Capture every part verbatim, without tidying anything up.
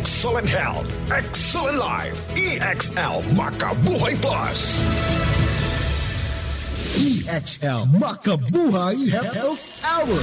Excellent health, excellent life. E X L Makabuhay Plus. E X L Makabuhay Health Hour.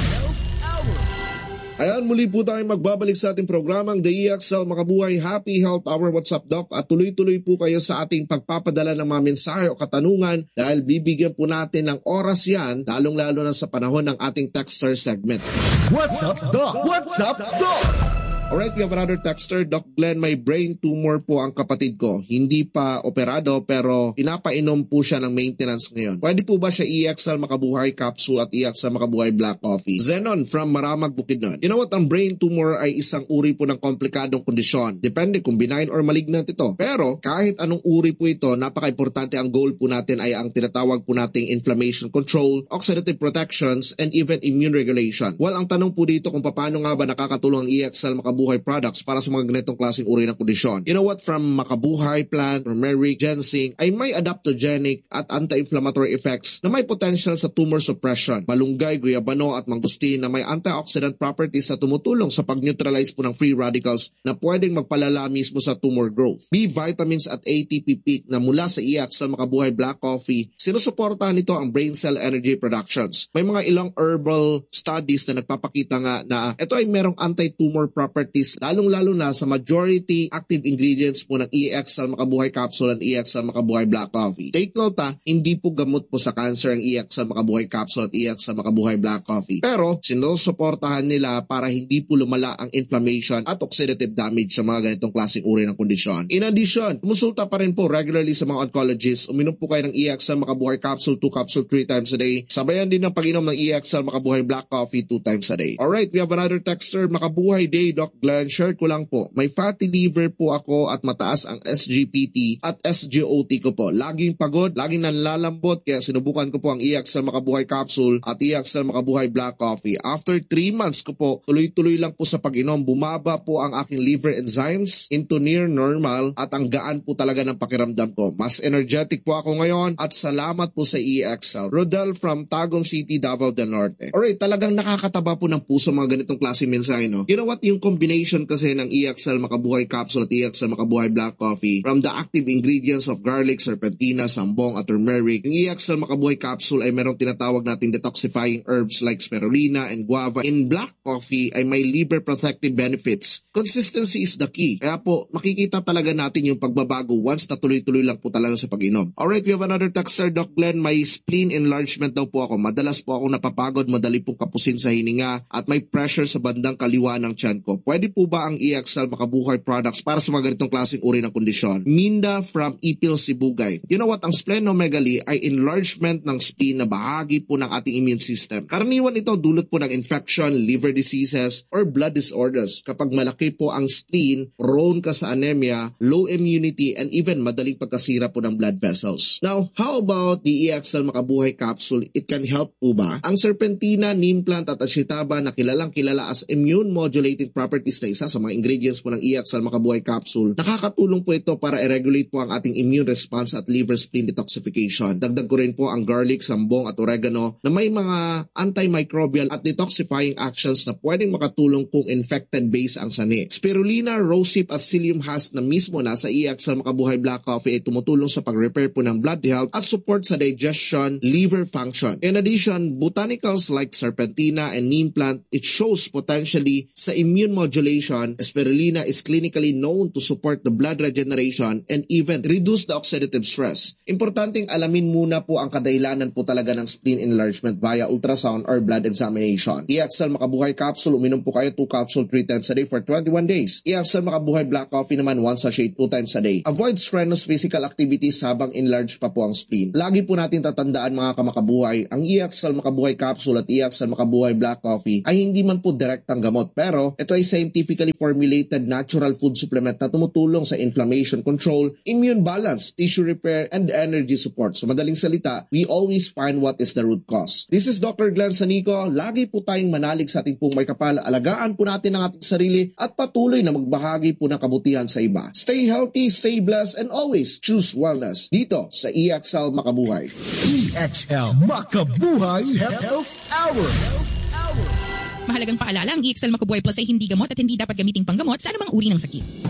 Ayan, muli po tayong magbabalik sa ating programang The E X L Makabuhay Happy Health Hour. What's up, Doc? At tuloy-tuloy po kayo sa ating pagpapadala ng mga mensahe o katanungan dahil bibigyan po natin ng oras yan, lalong-lalo na sa panahon ng ating texter segment. What's up, Doc? What's up, Doc? Alright, we have another texter. Doc Glenn, may brain tumor po ang kapatid ko. Hindi pa operado pero pinapainom po siya ng maintenance ngayon. Pwede po ba siya E X L Makabuhay Capsule at E X L Makabuhay Black Coffee? Zenon from Maramag, Bukidnon. You know what? Ang brain tumor ay isang uri po ng komplikadong kondisyon. Depende kung benign or malignant ito. Pero kahit anong uri po ito, napaka-importante ang goal po natin ay ang tinatawag po nating inflammation control, oxidative protections, and even immune regulation. Well, ang tanong po dito kung paano nga ba nakakatulong ang E X L Makabuhay products para sa mga ganitong klaseng uri ng kondisyon. You know what? From Makabuhay plant, turmeric, ginseng, ay may adaptogenic at anti-inflammatory effects na may potential sa tumor suppression. Malunggay, guyabano at mangustin na may antioxidant properties na tumutulong sa pag-neutralize po ng free radicals na pwedeng magpalala mismo sa tumor growth. B vitamins at A T P peak na mula sa E X L Makabuhay Black Coffee, sinusuportahan nito ang brain cell energy productions. May mga ilang herbal studies na nagpapakita nga na ito ay merong anti-tumor properties lalong-lalo na sa majority active ingredients po ng E X L Makabuhay Capsule and E X L Makabuhay Black Coffee. Take note ha, hindi po gamot po sa cancer ang E X L Makabuhay Capsule at E X L Makabuhay Black Coffee. Pero sinusuportahan nila para hindi po lumala ang inflammation at oxidative damage sa mga ganitong klaseng uri ng kondisyon. In addition, kumonsulta pa rin po regularly sa mga oncologists. Uminom po kayo ng E X L Makabuhay Capsule two capsule three times a day. Sabayan din ng pag-inom ng E X L Makabuhay Black Coffee two times a day. Alright, we have another texter. Makabuhay Day, Doc Glenn, share ko lang po. May fatty liver po ako at mataas ang S G P T at S G O T ko po. Laging pagod, laging nanlalambot kaya sinubukan ko po ang E X L Makabuhay Capsule at E X L Makabuhay Black Coffee. After three months ko po, tuloy-tuloy lang po sa pag-inom, bumaba po ang aking liver enzymes into near normal at ang gaan po talaga ng pakiramdam ko. Mas energetic po ako ngayon at salamat po sa E X L. Rodel from Tagum City, Davao del Norte. Alright, talagang nakakataba po ng puso mga ganitong klase mensahe, no? You know what? Yung combination kasi ng E X L Makabuhay Capsule at E X L Makabuhay Black Coffee, from the active ingredients of garlic, serpentina, sambong at turmeric, yung E X L Makabuhay Capsule ay merong tinatawag nating detoxifying herbs like spirulina and guava. In black coffee ay may liver protective benefits. Consistency is the key. Kaya po, makikita talaga natin yung pagbabago once na tuloy-tuloy lang po talaga sa pag-inom. Alright, we have another texter, Doc Glenn. May spleen enlargement daw po ako. Madalas po ako napapagod, madali pong kapusin sa hininga at may pressure sa bandang kaliwa ng tiyan ko. Pwede po ba ang E X L Makabuhay products para sa mga ganitong klaseng uri ng kondisyon? Minda from Ipil, Sibugay. You know what? Ang splenomegaly ay enlargement ng spleen na bahagi po ng ating immune system. Karaniwan ito dulot po ng infection, liver diseases, or blood disorders. Kapag malaki po ang spleen, prone ka sa anemia, low immunity, and even madaling pagkasira po ng blood vessels. Now, how about the E X L Makabuhay Capsule? It can help po ba? Ang serpentina, neem plant at ashitaba na kilalang kilala as immune modulating properties na isa sa mga ingredients po ng E X L Makabuhay Capsule, nakakatulong po ito para i-regulate po ang ating immune response at liver spleen detoxification. Dagdag ko rin po ang garlic, sambong at oregano na may mga antimicrobial at detoxifying actions na pwedeng makatulong kung infected base ang sani. Spirulina, rosehip at psyllium husk na mismo nasa E X L Makabuhay Black Coffee ay tumutulong sa pag-repair po ng blood health at support sa digestion, liver function. In addition, botanicals like serpentina and neem plant, it shows potentially sa immune modulation. Spirulina is clinically known to support the blood regeneration and even reduce the oxidative stress. Importanteng alamin muna po ang kadahilanan po talaga ng spleen enlargement via ultrasound or blood examination. E X L Makabuhay Capsule, uminom po kayo two capsule three times a day for twenty-one days. E X L Makabuhay Black Coffee naman one sachet two times a day. Avoid strenuous physical activities habang enlarged pa po ang spleen. Lagi po natin tatandaan mga kamakabuhay, ang E X L Makabuhay Capsule at E X L Makabuhay Black Coffee ay hindi man po direktang gamot, pero ito ay scientifically formulated natural food supplement na tumutulong sa inflammation control, immune balance, tissue repair, and energy support. So madaling salita, we always find what is the root cause. This is Doctor Glenn Sanico. Lagi po tayong manalig sa ating pong may kapal. Alagaan po natin ang ating sarili at patuloy na magbahagi po ng kabutihan sa iba. Stay healthy, stay blessed, and always choose wellness dito sa E X L Makabuhay. E X L Makabuhay Health Hour. Mahalagang paalala, ang E X L Makabuhay Plus ay hindi gamot at hindi dapat gamiting panggamot sa anumang uri ng sakit.